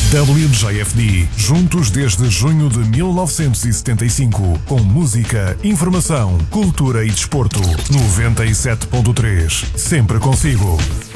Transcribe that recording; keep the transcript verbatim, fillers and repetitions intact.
W J F D, juntos desde junho de mil novecentos e setenta e cinco, com música, informação, cultura e desporto. noventa e sete ponto três, sempre consigo.